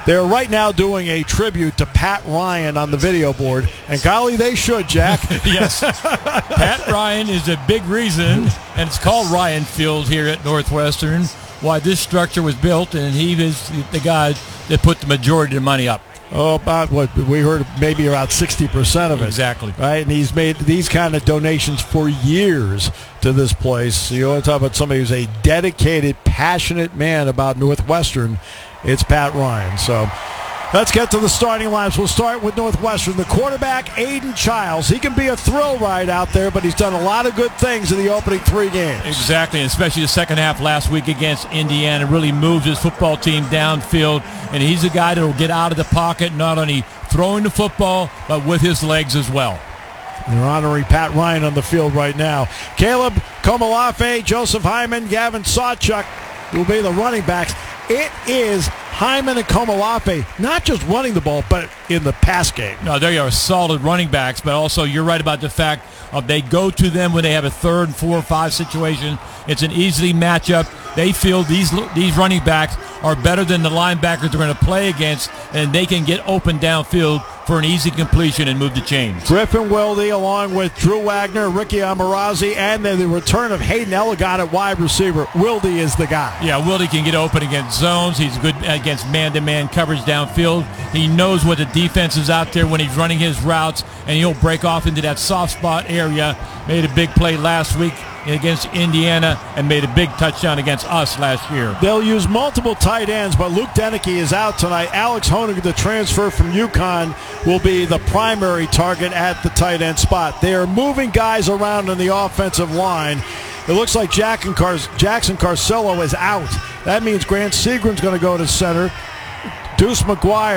They're right now doing a tribute to Pat Ryan on the video board, and golly, they should, Jack. Yes. Pat Ryan is a big reason, and it's called Ryan Field here at Northwestern, why this structure was built, and he is the guy that put the majority of the money up. Oh, about what we heard, maybe about 60% of it. Exactly. Right, and he's made these kind of donations for years to this place. You want to talk about somebody who's a dedicated, passionate man about Northwestern. It's Pat Ryan. So let's get to the starting lineups. We'll start with Northwestern. The quarterback, Aiden Childs. He can be a thrill ride out there, but he's done a lot of good things in the opening 3 games. Exactly, and especially the second half last week against Indiana. Really moves his football team downfield, and he's a guy that will get out of the pocket, not only throwing the football, but with his legs as well. They're honoring Pat Ryan on the field right now. Caleb Komolafe, Joseph Hyman, Gavin Sawchuk will be the running backs. It is Hyman and Komolafe not just running the ball, but in the pass game. No, they are solid running backs, but also you're right about the fact of they go to them when they have a 3rd and 4 or 5 situation. It's an easy matchup. They feel these running backs are better than the linebackers they're going to play against, and they can get open downfield for an easy completion and move the chains. Griffin Wilde along with Drew Wagner, Ricky Amarazi, and then the return of Hayden Elegant at wide receiver. Wilde is the guy. Yeah, Wilde can get open against zones. He's good against man-to-man coverage downfield. He knows what the defense is out there when he's running his routes, and he'll break off into that soft spot area. Made a big play last week against Indiana and made a big touchdown against us last year. They'll use multiple tight ends, but Luke Deneke is out tonight. Alex Honig, the transfer from UConn, will be the primary target at the tight end spot. They are moving guys around on the offensive line. It looks like Jackson Carcillo is out. That means Grant Seagram's going to go to center. They're going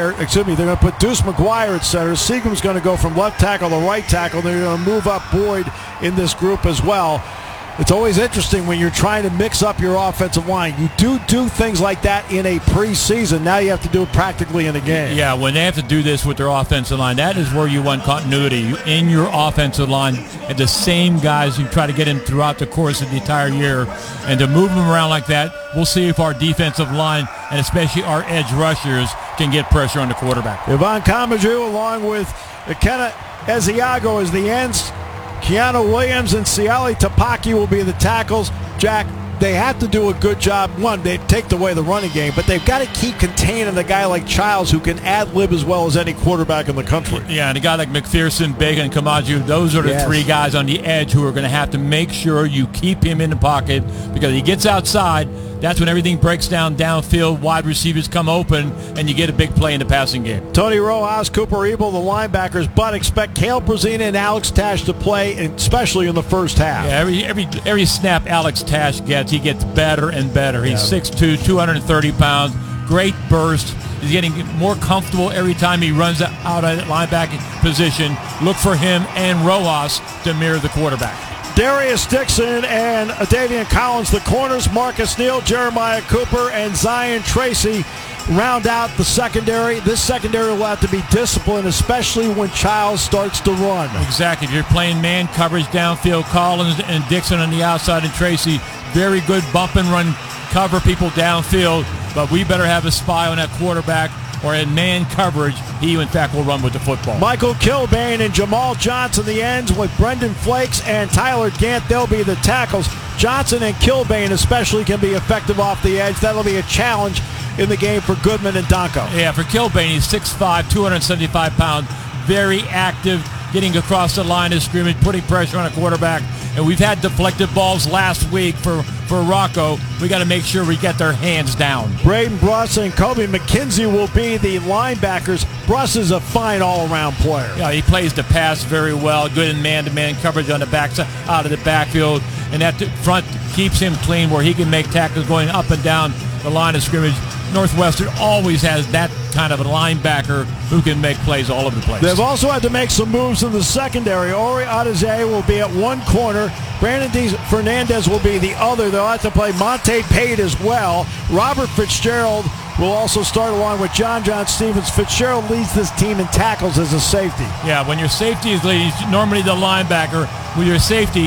to put Deuce McGuire at center. Seagram's going to go from left tackle to right tackle. They're going to move up Boyd in this group as well. It's always interesting when you're trying to mix up your offensive line. You do things like that in a preseason. Now you have to do it practically in a game. Yeah, when they have to do this with their offensive line, that is where you want continuity in your offensive line. And the same guys, you try to get in throughout the course of the entire year. And to move them around like that, we'll see if our defensive line, and especially our edge rushers, can get pressure on the quarterback. Yvonne Kamaju along with Kenna Eziago as the ends. Keanu Williams and Siali Tapaki will be the tackles. Jack, they have to do a good job. One, they take away the running game, but they've got to keep containing a guy like Childs who can ad-lib as well as any quarterback in the country. Yeah, and a guy like McPherson, Bacon, and Kamaju, those are the 3 guys on the edge who are going to have to make sure you keep him in the pocket, because he gets outside. That's when everything breaks down downfield, wide receivers come open, and you get a big play in the passing game. Tony Rojas, Cooper Ebel, the linebackers, but expect Cale Brazina and Alex Tash to play, especially in the first half. Yeah, every snap Alex Tash gets, he gets better and better. He's 6'2", 230 pounds, great burst. He's getting more comfortable every time he runs out of linebacking position. Look for him and Rojas to mirror the quarterback. Darius Dixon and Davian Collins, the corners. Marcus Neal, Jeremiah Cooper, and Zion Tracy round out the secondary. This secondary will have to be disciplined, especially when Childs starts to run. Exactly. If you're playing man coverage downfield, Collins and Dixon on the outside and Tracy, very good bump and run, cover people downfield, but we better have a spy on that quarterback, or in man coverage, he in fact will run with the football. Michael Kilbane and Jamal Johnson the ends, with Brendan Flakes and Tyler Gant. They'll be the tackles. Johnson and Kilbane especially can be effective off the edge. That'll be a challenge in the game for Goodman and Donko. Yeah, for Kilbane, he's 6'5", 275 pounds, very active, getting across the line of scrimmage, putting pressure on a quarterback. And we've had deflected balls last week for Rocco. We got to make sure we get their hands down. Braden Bruss and Kobe McKenzie will be the linebackers. Bruss is a fine all-around player. Yeah, he plays the pass very well, good in man-to-man coverage on the backside, out of the backfield, and that front keeps him clean where he can make tackles going up and down the line of scrimmage. Northwestern always has that kind of a linebacker who can make plays all over the place. They've also had to make some moves in the secondary. Ori Adesanya will be at one corner. Brandon D. Fernandez will be the other. They'll have to play Monte Pate as well. Robert Fitzgerald will also start along with John Stevens. Fitzgerald leads this team in tackles as a safety. Yeah, when your safety is leading, normally the linebacker, with your safety,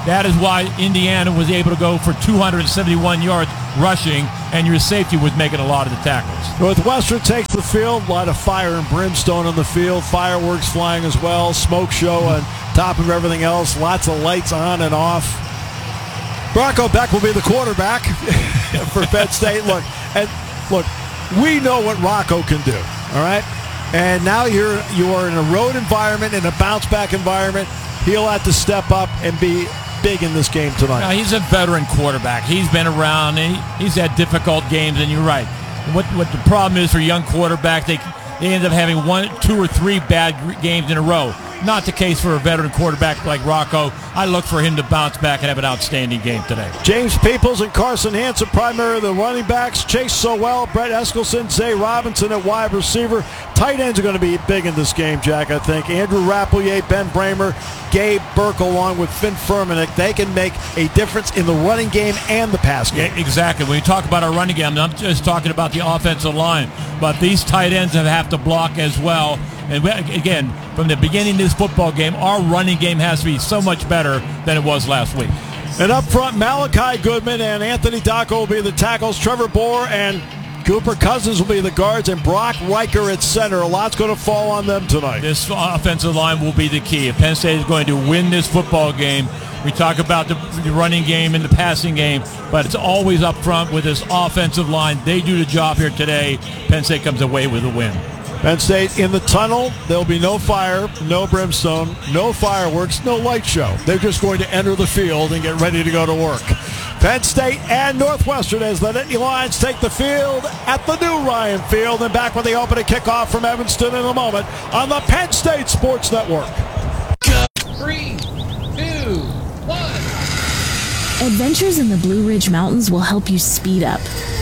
That is why Indiana was able to go for 271 yards rushing, and your safety was making a lot of the tackles. Northwestern takes the field. A lot of fire and brimstone on the field. Fireworks flying as well. Smoke show on top of everything else. Lots of lights on and off. Bronco Beck will be the quarterback for Penn State. Look, we know what Rocco can do, all right? And now you are in a road environment, in a bounce-back environment. He'll have to step up and be big in this game tonight. Now, he's a veteran quarterback. He's been around, and he's had difficult games, and you're right. What the problem is for young quarterbacks, they end up having 1, 2, or 3 bad games in a row. Not the case for a veteran quarterback like Rocco. I look for him to bounce back and have an outstanding game today. James Peoples and Carson Hansen, primarily the running backs. Chase Sowell, Brett Eskelson, Zay Robinson at wide receiver. Tight ends are going to be big in this game, Jack, I think. Andrew Rappleyea, Ben Bramer, Gabe Burke, along with Finn Furmanek. They can make a difference in the running game and the pass game. Yeah, exactly. When you talk about our running game, I'm just talking about the offensive line. But these tight ends have to block as well. And again, from the beginning of this football game, our running game has to be so much better than it was last week. And up front, Malachi Goodman and Anthony Dacco will be the tackles. Trevor Bohr and Cooper Cousins will be the guards, and Brock Riker at center. A lot's going to fall on them tonight. This offensive line will be the key. If Penn State is going to win this football game, we talk about the running game and the passing game, but it's always up front with this offensive line. They do the job here today. Penn State comes away with a win. Penn State in the tunnel. There'll be no fire, no brimstone, no fireworks, no light show. They're just going to enter the field and get ready to go to work. Penn State and Northwestern as the Nittany Lions take the field at the new Ryan Field. And back with the opening kickoff from Evanston in a moment on the Penn State Sports Network. 3, 2, 1. Adventures in the Blue Ridge Mountains will help you speed up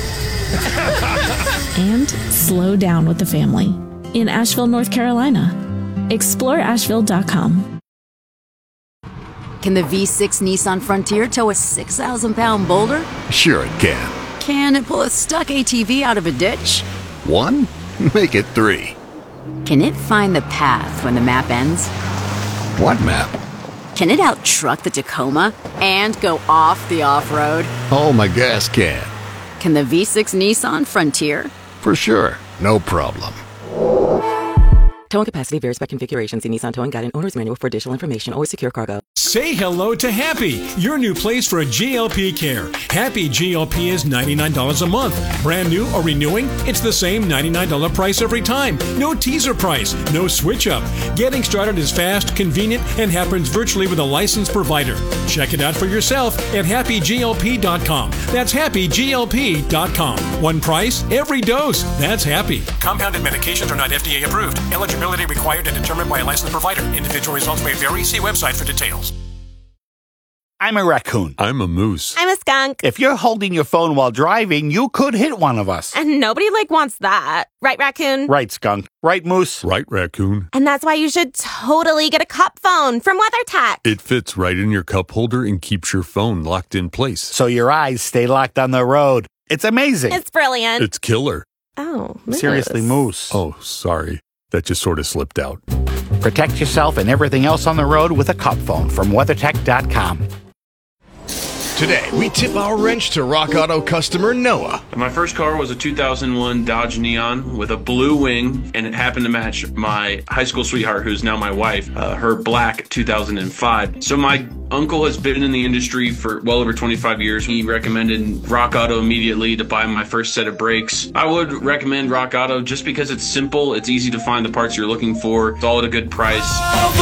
and slow down with the family in Asheville, North Carolina. Explore Asheville.com. Can the V6 Nissan Frontier tow a 6,000-pound boulder? Sure it can. Can it pull a stuck ATV out of a ditch? 1? Make it 3. Can it find the path when the map ends? What map? Can it out-truck the Tacoma and go off the off-road? Oh, my gas can. Can the V6 Nissan Frontier? For sure. No problem. Towing capacity varies by configuration. See Nissan Towing Guide and Owner's Manual for additional information. Always secure cargo. Say hello to Happy, your new place for a GLP care. Happy GLP is $99 a month. Brand new or renewing? It's the same $99 price every time. No teaser price, no switch up. Getting started is fast, convenient, and happens virtually with a licensed provider. Check it out for yourself at happyglp.com. That's happyglp.com. One price, every dose. That's Happy. Compounded medications are not FDA approved. Eligibility required and determined by a licensed provider. Individual results may vary. See website for details. I'm a raccoon. I'm a moose. I'm a skunk. If you're holding your phone while driving, you could hit one of us. And nobody wants that. Right, raccoon? Right, skunk. Right, moose? Right, raccoon. And that's why you should totally get a cup phone from WeatherTech. It fits right in your cup holder and keeps your phone locked in place. So your eyes stay locked on the road. It's amazing. It's brilliant. It's killer. Oh, moose. Seriously, moose. Oh, sorry. That just sort of slipped out. Protect yourself and everything else on the road with a cup phone from WeatherTech.com. Today, we tip our wrench to Rock Auto customer Noah. My first car was a 2001 Dodge Neon with a blue wing, and it happened to match my high school sweetheart, who's now my wife, her black 2005. So my uncle has been in the industry for well over 25 years. He recommended Rock Auto immediately to buy my first set of brakes. I would recommend Rock Auto just because it's simple, it's easy to find the parts you're looking for, it's all at a good price.